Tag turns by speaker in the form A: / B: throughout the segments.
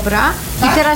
A: Dobra. I teraz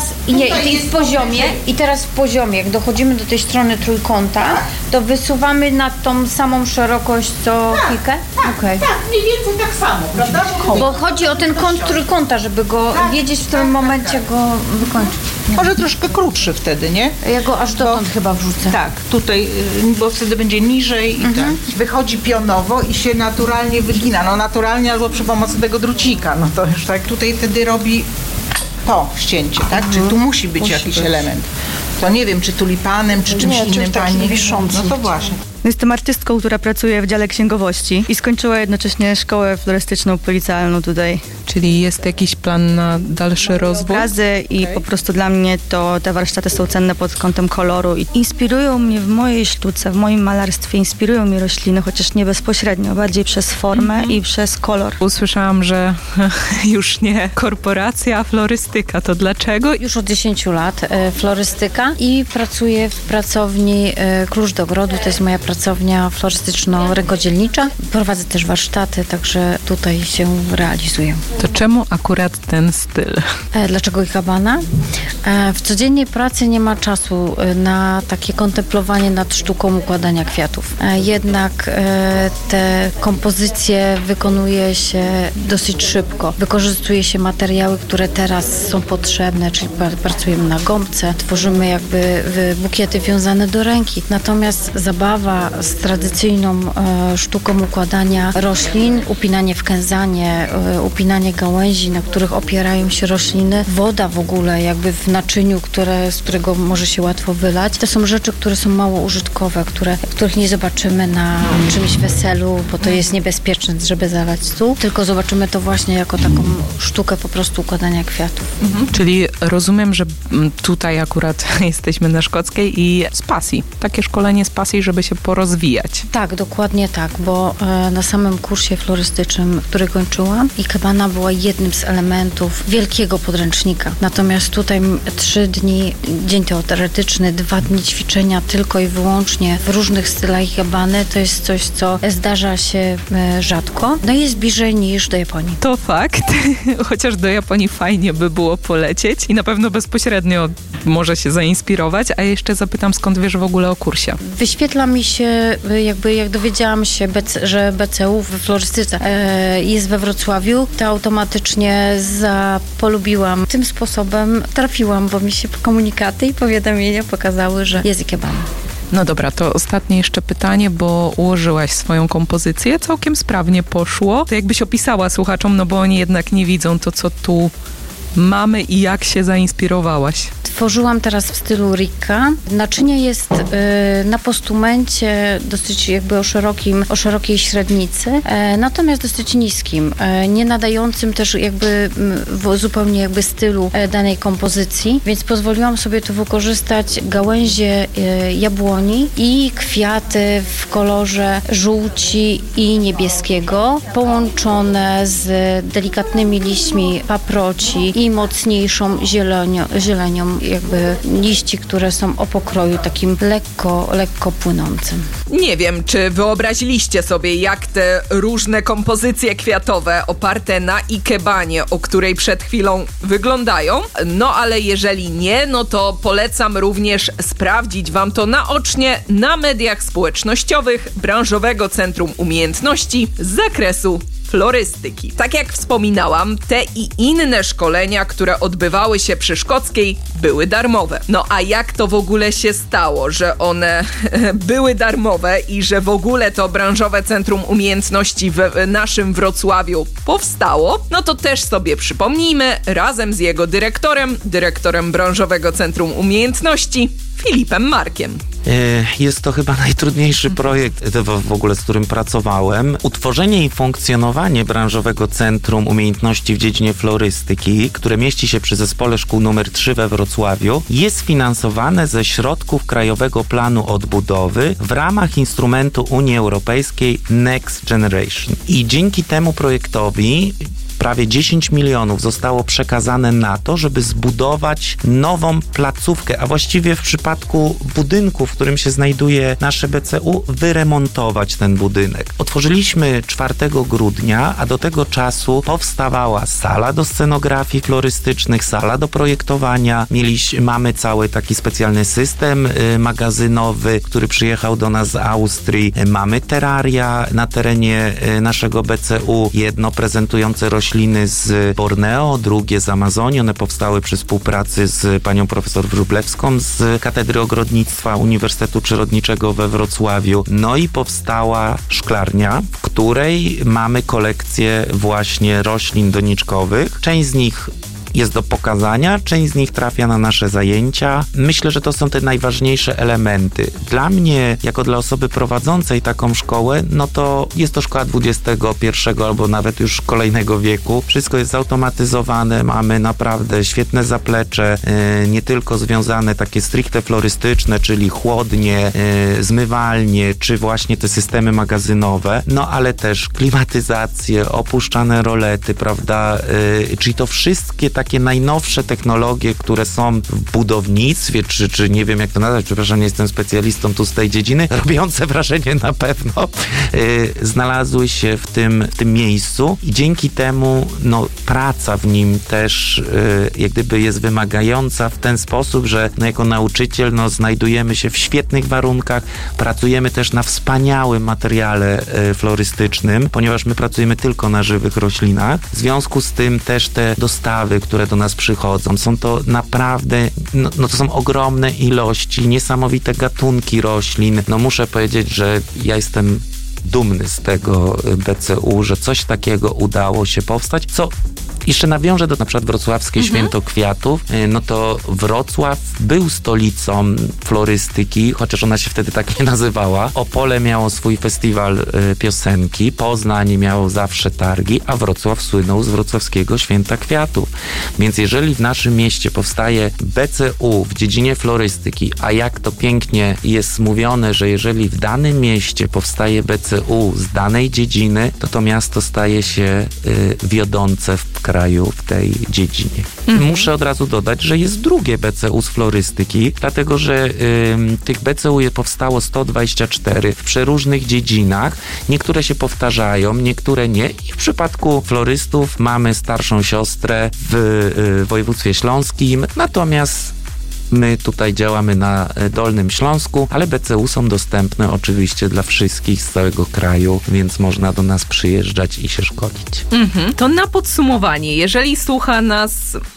A: i teraz w poziomie, jak dochodzimy do tej strony trójkąta, to wysuwamy na tą samą szerokość co pikę?
B: Tak, mniej więcej tak samo, prawda?
A: Bo chodzi o ten kąt trójkąta, żeby go wiedzieć, w którym momencie go wykończyć.
B: Może troszkę krótszy wtedy, nie?
A: Ja go aż dotąd chyba wrzucę.
B: Tak, tutaj, bo wtedy będzie niżej i tak. Wychodzi pionowo i się naturalnie wygina. No naturalnie albo przy pomocy tego drucika. No to już tak tutaj wtedy robi to ścięcie, tak? Czy tu musi być jakiś element? To nie wiem, czy tulipanem, czy czymś innym.
A: Takim wiszącym.
B: No to właśnie.
C: Jestem artystką, która pracuje w dziale księgowości i skończyła jednocześnie szkołę florystyczną policealną tutaj.
D: Czyli jest jakiś plan na dalszy rozwój?
C: Obrazy i po prostu dla mnie to te warsztaty są cenne pod kątem koloru i inspirują mnie w mojej sztuce, w moim malarstwie, inspirują mnie rośliny, chociaż nie bezpośrednio, bardziej przez formę i przez kolor.
D: Usłyszałam, że już nie korporacja, a florystyka. To dlaczego?
A: Już od 10 lat florystyka i pracuję w pracowni Klucz do Ogrodu. To jest moja pracownia florystyczno-rękodzielnicza. Prowadzę też warsztaty, także tutaj się realizuję.
D: To czemu akurat ten styl?
A: Dlaczego ikebana? W codziennej pracy nie ma czasu na takie kontemplowanie nad sztuką układania kwiatów. Jednak te kompozycje wykonuje się dosyć szybko. Wykorzystuje się materiały, które teraz są potrzebne, czyli pracujemy na gąbce, tworzymy jakby bukiety wiązane do ręki. Natomiast zabawa z tradycyjną sztuką układania roślin, upinanie wkęzanie, upinanie gałęzi, na których opierają się rośliny, woda w ogóle jakby w naczyniu, z którego może się łatwo wylać. To są rzeczy, które są mało użytkowe, których nie zobaczymy na czymś weselu, bo to jest niebezpieczne, żeby zalać stół, tylko zobaczymy to właśnie jako taką sztukę po prostu układania kwiatów.
D: Czyli rozumiem, że tutaj akurat jesteśmy na Szkockiej i z pasji. Takie szkolenie z pasji, żeby się porozwijać.
A: Tak, dokładnie tak, bo na samym kursie florystycznym, który kończyłam, ikebana była jednym z elementów wielkiego podręcznika. Natomiast tutaj 3 dni, dzień teoretyczny, 2 dni ćwiczenia tylko i wyłącznie w różnych stylach ikebany, to jest coś, co zdarza się rzadko. No i jest bliżej niż do Japonii.
D: To fakt, chociaż do Japonii fajnie by było polecieć i na pewno bezpośrednio może się zainspirować, a jeszcze zapytam, skąd wiesz w ogóle o kursie?
A: Wyświetla mi się, jak dowiedziałam się, że BCU w florystyce jest we Wrocławiu, to automatycznie polubiłam. Tym sposobem trafiłam, bo mi się komunikaty i powiadomienia pokazały, że jest ikebana.
D: No dobra, to ostatnie jeszcze pytanie, bo ułożyłaś swoją kompozycję, całkiem sprawnie poszło. To jakbyś opisała słuchaczom, no bo oni jednak nie widzą to, co tu mamy i jak się zainspirowałaś.
A: Tworzyłam teraz w stylu Ricca. Naczynie jest na postumencie dosyć jakby o szerokiej średnicy, natomiast dosyć niskim, nie nadającym też jakby zupełnie jakby stylu danej kompozycji, więc pozwoliłam sobie tu wykorzystać gałęzie jabłoni i kwiaty w kolorze żółci i niebieskiego, połączone z delikatnymi liśćmi paproci i mocniejszą zielenią jakby liści, które są o pokroju takim lekko płynącym.
E: Nie wiem, czy wyobraziliście sobie, jak te różne kompozycje kwiatowe oparte na ikebanie, o której przed chwilą wyglądają. No ale jeżeli nie, no to polecam również sprawdzić wam to naocznie na mediach społecznościowych Branżowego Centrum Umiejętności z zakresu florystyki. Tak jak wspominałam, te i inne szkolenia, które odbywały się przy Szkockiej, były darmowe. No a jak to w ogóle się stało, że one były darmowe i że w ogóle to Branżowe Centrum Umiejętności w naszym Wrocławiu powstało? No to też sobie przypomnijmy razem z jego dyrektorem Branżowego Centrum Umiejętności, Filipem Markiem.
F: Jest to chyba najtrudniejszy projekt w ogóle, z którym pracowałem. Utworzenie i funkcjonowanie Branżowego Centrum Umiejętności w dziedzinie florystyki, które mieści się przy Zespole Szkół nr 3 we Wrocławiu, jest finansowane ze środków Krajowego Planu Odbudowy w ramach instrumentu Unii Europejskiej Next Generation. I dzięki temu projektowi prawie 10 milionów zostało przekazane na to, żeby zbudować nową placówkę, a właściwie w przypadku budynku, w którym się znajduje nasze BCU, wyremontować ten budynek. Otworzyliśmy 4 grudnia, a do tego czasu powstawała sala do scenografii florystycznych, sala do projektowania. Mamy cały taki specjalny system magazynowy, który przyjechał do nas z Austrii. Mamy teraria na terenie naszego BCU, jedno prezentujące rośliny z Borneo, drugie z Amazonii. One powstały przy współpracy z panią profesor Wróblewską z Katedry Ogrodnictwa Uniwersytetu Przyrodniczego we Wrocławiu. No i powstała szklarnia, w której mamy kolekcję właśnie roślin doniczkowych. Część z nich jest do pokazania, część z nich trafia na nasze zajęcia. Myślę, że to są te najważniejsze elementy. Dla mnie, jako dla osoby prowadzącej taką szkołę, no to jest to szkoła XXI albo nawet już kolejnego wieku. Wszystko jest zautomatyzowane, mamy naprawdę świetne zaplecze, nie tylko związane takie stricte florystyczne, czyli chłodnie, zmywalnie, czy właśnie te systemy magazynowe, no ale też klimatyzację, opuszczane rolety, prawda, czyli to wszystkie takie najnowsze technologie, które są w budownictwie, czy nie wiem jak to nazwać, przepraszam, nie jestem specjalistą tu z tej dziedziny, robiące wrażenie na pewno, znalazły się w tym miejscu i dzięki temu praca w nim też jak gdyby jest wymagająca w ten sposób, że jako nauczyciel znajdujemy się w świetnych warunkach, pracujemy też na wspaniałym materiale florystycznym, ponieważ my pracujemy tylko na żywych roślinach. W związku z tym też te dostawy, które do nas przychodzą, są to naprawdę, to są ogromne ilości, niesamowite gatunki roślin. Muszę powiedzieć, że ja jestem dumny z tego BCU, że coś takiego udało się powstać, co jeszcze nawiążę do na przykład wrocławskie Święto Kwiatów, to Wrocław był stolicą florystyki, chociaż ona się wtedy tak nie nazywała. Opole miało swój festiwal piosenki, Poznań miało zawsze targi, a Wrocław słynął z wrocławskiego Święta Kwiatów. Więc jeżeli w naszym mieście powstaje BCU w dziedzinie florystyki, a jak to pięknie jest mówione, że jeżeli w danym mieście powstaje BCU z danej dziedziny, to miasto staje się wiodące w kraju w tej dziedzinie. Muszę od razu dodać, że jest drugie BCU z florystyki, dlatego że tych BCU powstało 124 w przeróżnych dziedzinach. Niektóre się powtarzają, niektóre nie. I w przypadku florystów mamy starszą siostrę w województwie śląskim, natomiast my tutaj działamy na Dolnym Śląsku, ale BCU są dostępne oczywiście dla wszystkich z całego kraju, więc można do nas przyjeżdżać i się szkolić.
E: To na podsumowanie, jeżeli słucha nas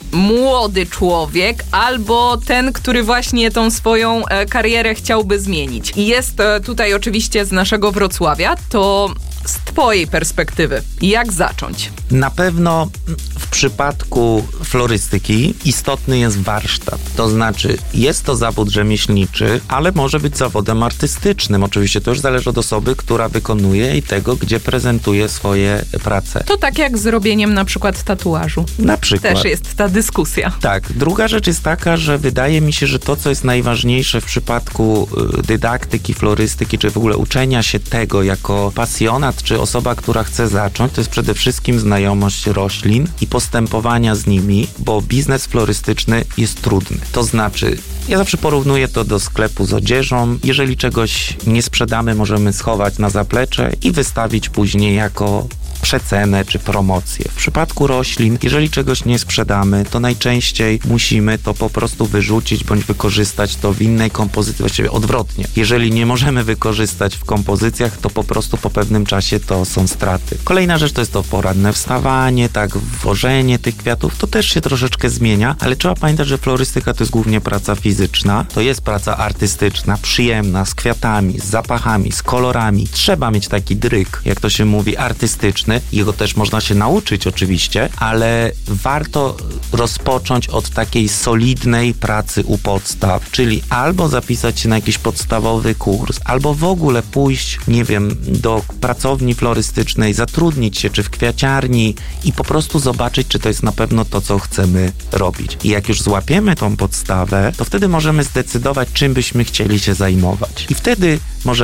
E: młody człowiek albo ten, który właśnie tą swoją karierę chciałby zmienić i jest tutaj oczywiście z naszego Wrocławia, to z twojej perspektywy, jak zacząć?
F: Na pewno w przypadku florystyki istotny jest warsztat. To znaczy, jest to zawód rzemieślniczy, ale może być zawodem artystycznym. Oczywiście to już zależy od osoby, która wykonuje i tego, gdzie prezentuje swoje prace.
E: To tak jak z robieniem na przykład tatuażu.
F: Na przykład.
E: Też jest ta dyskusja.
F: Tak. Druga rzecz jest taka, że wydaje mi się, że to, co jest najważniejsze w przypadku dydaktyki, florystyki, czy w ogóle uczenia się tego jako pasjonat, czy osoba, która chce zacząć, to jest przede wszystkim znajomość roślin i postępowania z nimi, bo biznes florystyczny jest trudny. To znaczy, ja zawsze porównuję to do sklepu z odzieżą. Jeżeli czegoś nie sprzedamy, możemy schować na zaplecze i wystawić później jako przecenę czy promocję. W przypadku roślin, jeżeli czegoś nie sprzedamy, to najczęściej musimy to po prostu wyrzucić bądź wykorzystać to w innej kompozycji, właściwie odwrotnie. Jeżeli nie możemy wykorzystać w kompozycjach, to po prostu po pewnym czasie to są straty. Kolejna rzecz to jest to poranne wstawanie, wożenie tych kwiatów, to też się troszeczkę zmienia, ale trzeba pamiętać, że florystyka to jest głównie praca fizyczna, to jest praca artystyczna, przyjemna, z kwiatami, z zapachami, z kolorami. Trzeba mieć taki dryg, jak to się mówi, artystyczny. Jego też można się nauczyć oczywiście, ale warto rozpocząć od takiej solidnej pracy u podstaw, czyli albo zapisać się na jakiś podstawowy kurs, albo w ogóle pójść, nie wiem, do pracowni florystycznej, zatrudnić się, czy w kwiaciarni i po prostu zobaczyć, czy to jest na pewno to, co chcemy robić. I jak już złapiemy tą podstawę, to wtedy możemy zdecydować, czym byśmy chcieli się zajmować. I wtedy możemy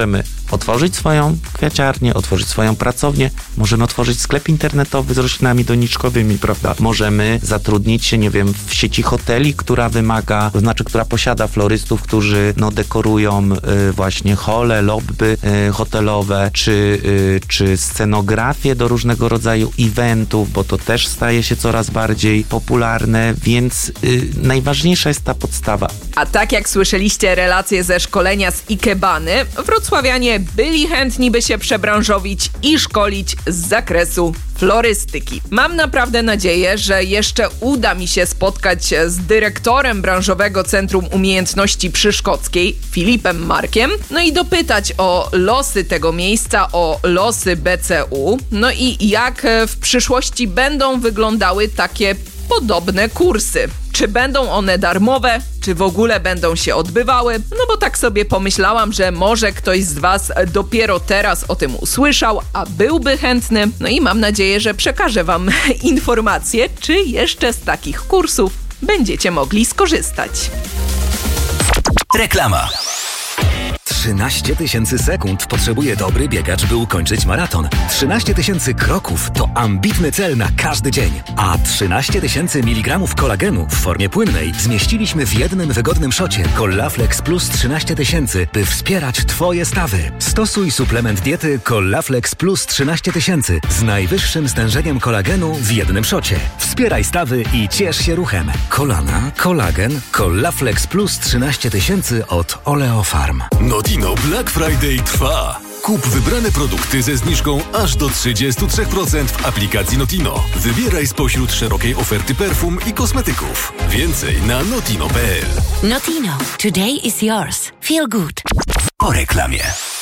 F: otworzyć swoją kwiaciarnię, otworzyć swoją pracownię, możemy otworzyć sklep internetowy z roślinami doniczkowymi, prawda? Możemy zatrudnić się, nie wiem, w sieci hoteli, która posiada florystów, którzy dekorują właśnie hole, lobby hotelowe, czy scenografię do różnego rodzaju eventów, bo to też staje się coraz bardziej popularne, więc najważniejsza jest ta podstawa.
E: A tak jak słyszeliście relacje ze szkolenia z Ikebany, wrocławianie byli chętni, by się przebranżowić i szkolić z zakresu florystyki. Mam naprawdę nadzieję, że jeszcze uda mi się spotkać z dyrektorem branżowego Centrum Umiejętności przy Szkockiej, Filipem Markiem, i dopytać o losy tego miejsca, o losy BCU, i jak w przyszłości będą wyglądały takie podobne kursy. Czy będą one darmowe, czy w ogóle będą się odbywały? Bo tak sobie pomyślałam, że może ktoś z Was dopiero teraz o tym usłyszał, a byłby chętny. I mam nadzieję, że przekażę Wam informacje, czy jeszcze z takich kursów będziecie mogli skorzystać.
G: Reklama. 13 000 sekund potrzebuje dobry biegacz, by ukończyć maraton. 13 000 kroków to ambitny cel na każdy dzień. A 13 000 mg kolagenu w formie płynnej zmieściliśmy w jednym wygodnym szocie Collaflex Plus 13 000, by wspierać Twoje stawy. Stosuj suplement diety Collaflex Plus 13 000 z najwyższym stężeniem kolagenu w jednym szocie. Wspieraj stawy i ciesz się ruchem. Kolana, kolagen, Collaflex Plus 13 000 od Oleofarm.
H: Notino Black Friday trwa. Kup wybrane produkty ze zniżką aż do 33% w aplikacji Notino. Wybieraj spośród szerokiej oferty perfum i kosmetyków. Więcej na notino.pl.
I: Notino. Today is yours. Feel good.
G: Po reklamie.